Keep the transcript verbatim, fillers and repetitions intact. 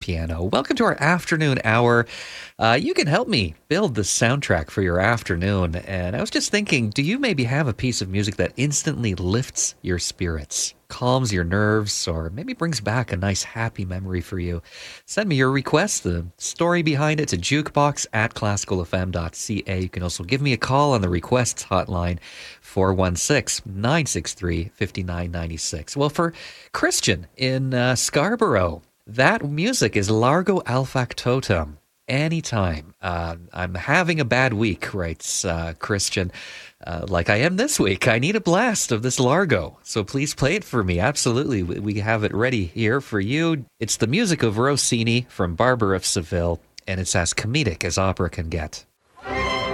piano. Welcome to our afternoon hour. Uh, you can help me build the soundtrack for your afternoon. And I was just thinking, do you maybe have a piece of music that instantly lifts your spirits, calms your nerves, or maybe brings back a nice happy memory for you? Send me your request, the story behind it, to jukebox at classical f m dot c a. You can also give me a call on the requests hotline, four one six, nine six three, five nine nine six. Well, for Christian in uh, Scarborough, that music is Largo Alfactotum. Anytime. Uh, I'm having a bad week, writes uh, Christian, uh, like I am this week. I need a blast of this Largo, so please play it for me. Absolutely. We have it ready here for you. It's the music of Rossini from Barber of Seville, and it's as comedic as opera can get.